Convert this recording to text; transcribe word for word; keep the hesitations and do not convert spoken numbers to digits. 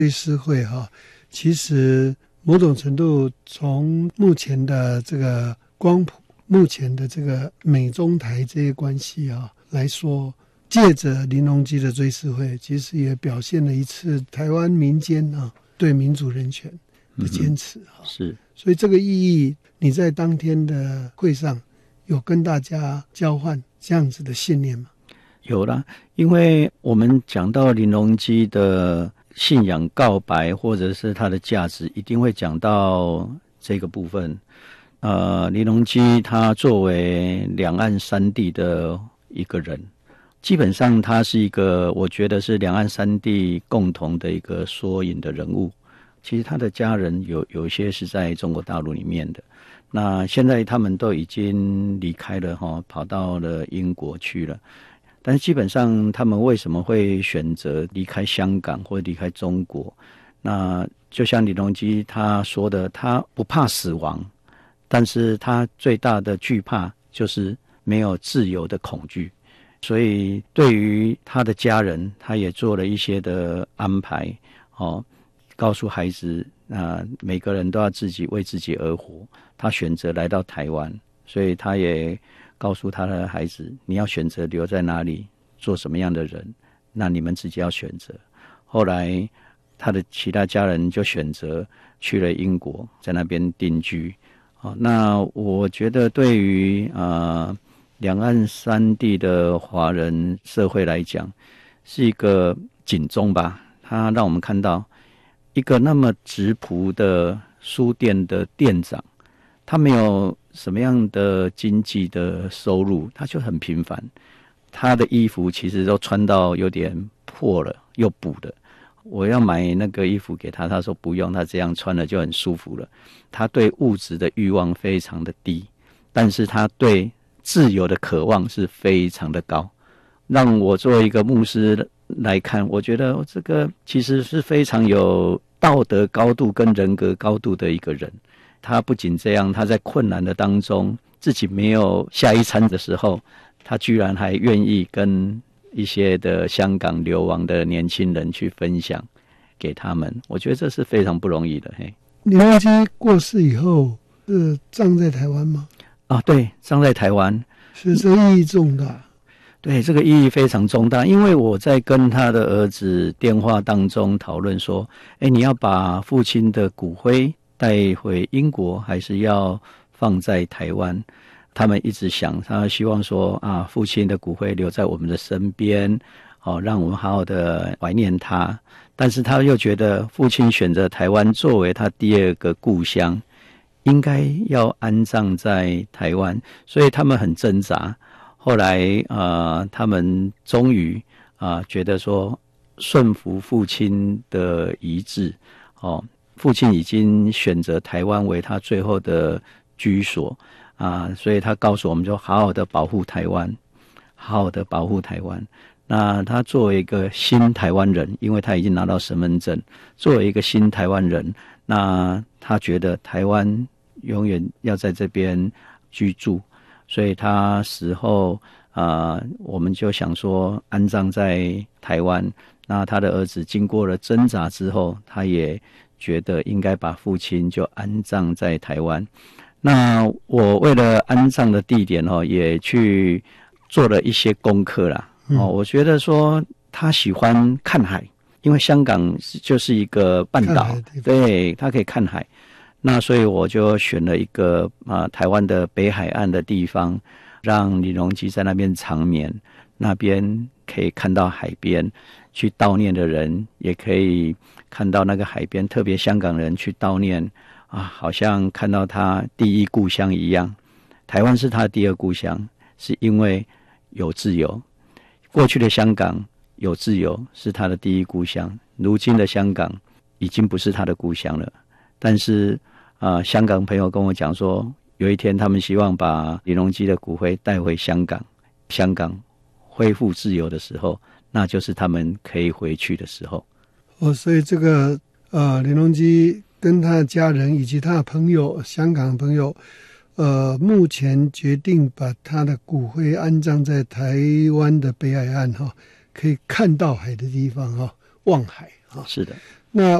追思会哈，其实某种程度从目前的这个光谱、目前的这个美中台这些关系啊来说，借着林荣基的追思会，其实也表现了一次台湾民间啊对民主人权的坚持哈、嗯。 是， 所以这个意义，你在当天的会上有跟大家交换这样子的信念吗？ 有啦，因为我们讲到林荣基的信仰告白或者是他的价值，一定会讲到这个部分。呃，林荣基他作为两岸三地的一个人，基本上他是一个我觉得是两岸三地共同的一个缩影的人物。其实他的家人有有一些是在中国大陆里面的，那现在他们都已经离开了齁，跑到了英国去了。但是基本上他们为什么会选择离开香港或离开中国，那就像李隆基他说的，他不怕死亡，但是他最大的惧怕就是没有自由的恐惧。所以对于他的家人，他也做了一些的安排哦，告诉孩子啊，每个人都要自己为自己而活。他选择来到台湾，所以他也告诉他的孩子，你要选择留在哪里，做什么样的人，那你们自己要选择。后来他的其他家人就选择去了英国，在那边定居。好，那我觉得对于呃两岸三地的华人社会来讲，是一个警钟吧。他让我们看到一个那么质朴的书店的店长，他没有什么样的经济的收入，他就很平凡。他的衣服其实都穿到有点破了又补的，我要买那个衣服给他，他说不用，他这样穿了就很舒服了。他对物质的欲望非常的低，但是他对自由的渴望是非常的高。让我作为一个牧师来看，我觉得这个其实是非常有道德高度跟人格高度的一个人。他不仅这样，他在困难的当中，自己没有下一餐的时候，他居然还愿意跟一些的香港流亡的年轻人去分享给他们。我觉得这是非常不容易的。嘿， 林荣基过世以后是葬在台湾吗？ 啊，对，葬在台湾， 是这意义重大。 对，这个意义非常重大，因为我在跟他的儿子电话当中讨论说，哎，你要把父亲的骨灰带回英国，还是要放在台湾？他们一直想，他希望说啊，父亲的骨灰留在我们的身边，哦，让我们好好的怀念他。但是他又觉得父亲选择台湾作为他第二个故乡，应该要安葬在台湾，所以他们很挣扎。后来啊、呃，他们终于啊、呃、觉得说顺服父亲的遗志，哦，父亲已经选择台湾为他最后的居所啊、呃，所以他告诉我们就好好的保护台湾，好好的保护台湾。那他作为一个新台湾人，因为他已经拿到身份证，作为一个新台湾人，那他觉得台湾永远要在这边居住。所以他死后啊、呃，我们就想说安葬在台湾。那他的儿子经过了挣扎之后，他也觉得应该把父亲就安葬在台湾。那我为了安葬的地点哦，也去做了一些功课啦。哦，我觉得说他喜欢看海，因为香港就是一个半岛，对，他可以看海。那所以我就选了一个啊、呃、台湾的北海岸的地方，让李荣基在那边长眠，那边可以看到海边，去悼念的人也可以看到那个海边，特别香港人去悼念啊，好像看到他第一故乡一样。台湾是他的第二故乡，是因为有自由。过去的香港有自由是他的第一故乡，如今的香港已经不是他的故乡了。但是啊、呃，香港朋友跟我讲说，有一天他们希望把李荣基的骨灰带回香港，香港恢复自由的时候，那就是他们可以回去的时候。 哦，所以这个呃，林荣基跟他的家人以及他的朋友，香港的朋友，呃，目前决定把他的骨灰安葬在台湾的北海岸哈、哦，可以看到海的地方哈、哦，望海哈、哦。 是的。 那